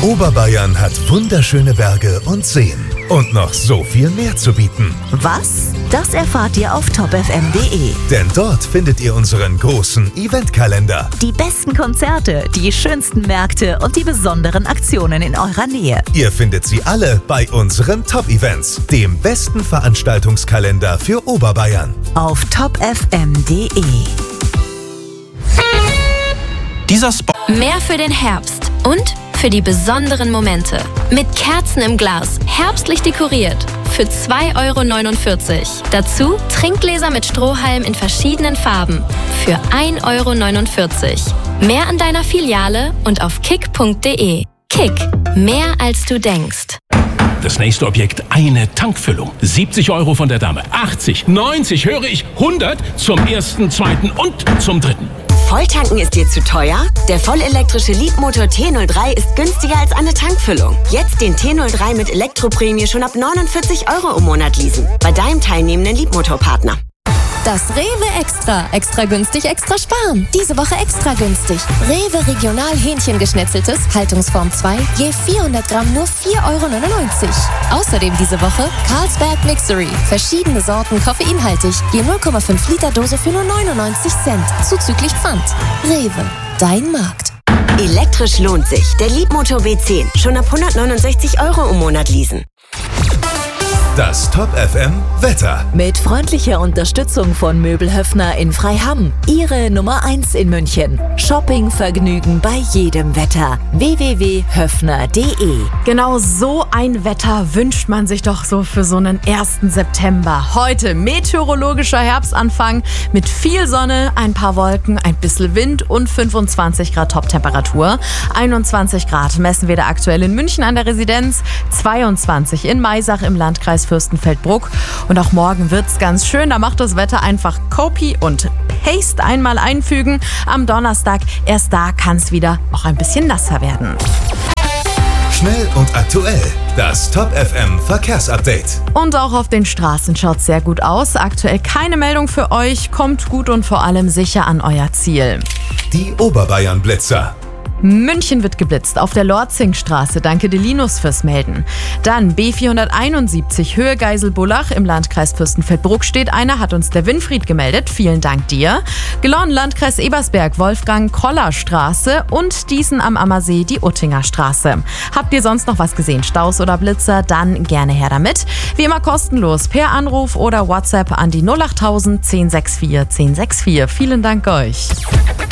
Oberbayern hat wunderschöne Berge und Seen und noch so viel mehr zu bieten. Was? Das erfahrt ihr auf topfm.de. Denn dort findet ihr unseren großen Eventkalender. Die besten Konzerte, die schönsten Märkte und die besonderen Aktionen in eurer Nähe. Ihr findet sie alle bei unseren Top-Events, dem besten Veranstaltungskalender für Oberbayern. Auf topfm.de. Dieser Spot. Mehr für den Herbst und für die besonderen Momente. Mit Kerzen im Glas, herbstlich dekoriert. Für 2,49 €. Dazu Trinkgläser mit Strohhalm in verschiedenen Farben. Für 1,49 €. Mehr an deiner Filiale und auf kick.de. Kick. Mehr als du denkst. Das nächste Objekt, eine Tankfüllung. 70 € von der Dame. 80, 90, höre ich 100 zum ersten, zweiten und zum dritten. Volltanken ist dir zu teuer? Der vollelektrische Leapmotor T03 ist günstiger als eine Tankfüllung. Jetzt den T03 mit Elektroprämie schon ab 49 € im Monat leasen. Bei deinem teilnehmenden Leapmotor-Partner. Das Rewe Extra. Extra günstig, extra sparen. Diese Woche extra günstig. Rewe Regional Hähnchengeschnetzeltes, Haltungsform 2, je 400 Gramm nur 4,99 €. Außerdem diese Woche Carlsberg Mixery. Verschiedene Sorten koffeinhaltig. Je 0,5 Liter Dose für nur 99 Cent. Zuzüglich Pfand. Rewe. Dein Markt. Elektrisch lohnt sich. Der Leapmotor B10. Schon ab 169 € im Monat leasen. Das Top FM Wetter. Mit freundlicher Unterstützung von Möbel Höffner in Freiham. Ihre Nummer 1 in München. Shoppingvergnügen bei jedem Wetter. www.höffner.de. Genau so ein Wetter wünscht man sich doch so für so einen 1. September. Heute meteorologischer Herbstanfang mit viel Sonne, ein paar Wolken, ein bisschen Wind und 25 Grad Toptemperatur. 21 Grad messen wir da aktuell in München an der Residenz, 22 in Maisach im Landkreis Fürstenfeldbruck. Und auch morgen wird's ganz schön. Da macht das Wetter einfach Copy und Paste einmal einfügen. Am Donnerstag, erst da kann's wieder auch ein bisschen nasser werden. Schnell und aktuell. Das Top FM Verkehrsupdate. Und auch auf den Straßen schaut's sehr gut aus. Aktuell keine Meldung für euch. Kommt gut und vor allem sicher an euer Ziel. Die Oberbayern Blitzer. München wird geblitzt auf der Lorzingstraße. Danke dir, Linus, fürs Melden. Dann B471 Höhe Geiselbullach im Landkreis Fürstenfeldbruck steht einer, hat uns der Winfried gemeldet. Vielen Dank dir. Gelon, Landkreis Ebersberg, Wolfgang-Koller-Straße und Diesen am Ammersee, die Uttinger Straße. Habt ihr sonst noch was gesehen? Staus oder Blitzer? Dann gerne her damit. Wie immer kostenlos per Anruf oder WhatsApp an die 08000 1064 1064. Vielen Dank euch.